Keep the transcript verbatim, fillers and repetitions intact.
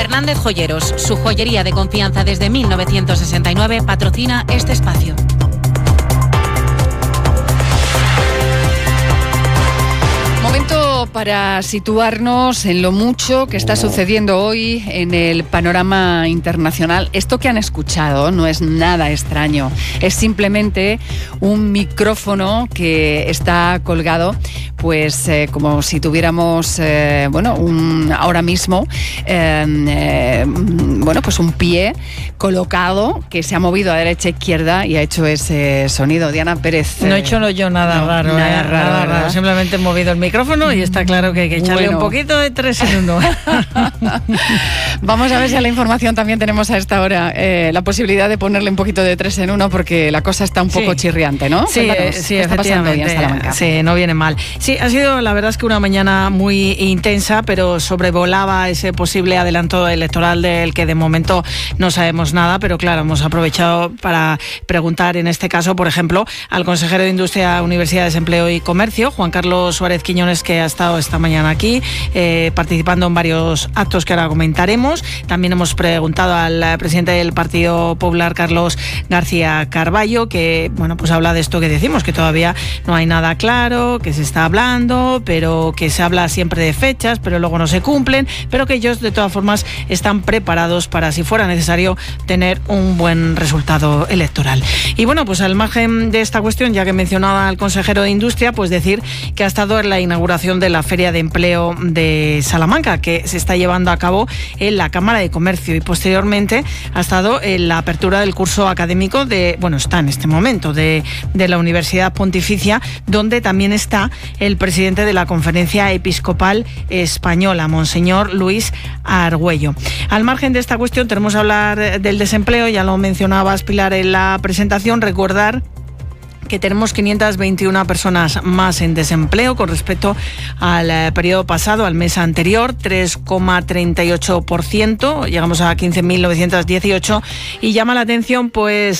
Fernández Joyeros, su joyería de confianza desde mil novecientos sesenta y nueve, patrocina este espacio. Momento para situarnos en lo mucho que está sucediendo hoy en el panorama internacional. Esto que han escuchado no es nada extraño, es simplemente un micrófono que está colgado, pues eh, como si tuviéramos, eh, bueno, un, ahora mismo, eh, eh, bueno, pues un pie colocado que se ha movido a derecha e izquierda y ha hecho ese sonido. Diana Pérez. No he hecho no, yo nada no, raro, nada eh, raro, nada raro. Simplemente he movido el micrófono y está claro que hay que echarle bueno. un poquito de tres en uno. Vamos a ver si a la información también tenemos a esta hora eh, la posibilidad de ponerle un poquito de tres en uno, porque la cosa está un poco Sí. chirriante, ¿no? Sí, Cuéntanos, eh, sí, ¿qué está pasando hoy en efectivamente. Salamanca? Sí, no viene mal. Sí, ha sido la verdad es que una mañana muy intensa, pero sobrevolaba ese posible adelanto electoral del que de momento no sabemos nada, pero claro, hemos aprovechado para preguntar en este caso, por ejemplo, al consejero de Industria, Universidades, Empleo y Comercio, Juan Carlos Suárez Quiñones, que ha estado esta mañana aquí eh, participando en varios actos que ahora comentaremos. También hemos preguntado al presidente del Partido Popular, Carlos García Carballo, que bueno, pues habla de esto que decimos, que todavía no hay nada claro, que se está hablando, pero que se habla siempre de fechas, pero luego no se cumplen, pero que ellos de todas formas están preparados para, si fuera necesario, tener un buen resultado electoral. Y bueno, pues al margen de esta cuestión, ya que mencionaba al consejero de Industria, pues decir que ha estado en la inauguración de la Feria de Empleo de Salamanca, que se está llevando a cabo en la Cámara de Comercio, y posteriormente ha estado en la apertura del curso académico de, bueno, está en este momento, de, de la Universidad Pontificia, donde también está el presidente de la Conferencia Episcopal Española, Monseñor Luis Argüello. Al margen de esta cuestión, tenemos que hablar del desempleo, ya lo mencionabas, Pilar, en la presentación. Recordar que tenemos quinientas veintiuna personas más en desempleo con respecto al eh, periodo pasado, al mes anterior, tres coma treinta y ocho por ciento, llegamos a quince mil novecientos dieciocho, y llama la atención pues